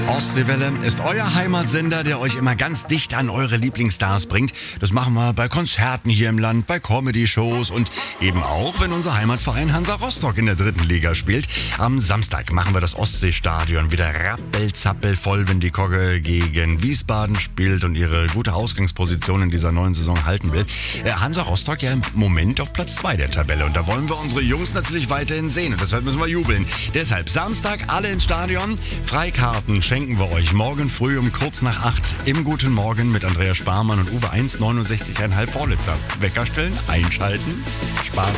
Ostseewelle ist euer Heimatsender, der euch immer ganz dicht an eure Lieblingsstars bringt. Das machen wir bei Konzerten hier im Land, bei Comedy-Shows und eben auch, wenn unser Heimatverein Hansa Rostock in der 3. Liga spielt. Am Samstag machen wir das Ostseestadion wieder rappelzappel voll, wenn die Kogge gegen Wiesbaden spielt und ihre gute Ausgangsposition in dieser neuen Saison halten will. Hansa Rostock ja im Moment auf Platz 2 der Tabelle und da wollen wir unsere Jungs natürlich weiterhin sehen und deshalb müssen wir jubeln. Deshalb Samstag alle ins Stadion. Freikarten schenken wir euch morgen früh um kurz nach 8 im Guten Morgen mit Andreas Sparmann und Uwe 1,69,5 Vorlitzer. Wecker stellen, einschalten, Spaß